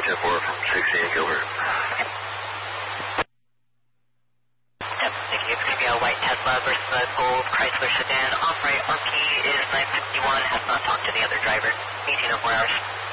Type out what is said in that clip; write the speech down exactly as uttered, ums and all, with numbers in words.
ten four from sixty and Gilbert. Yep, thank you. It's going to be a white Tesla versus a gold Chrysler sedan. Off-right, R P is nine fifty-one, has not talked to the other driver. eighteen oh four hours.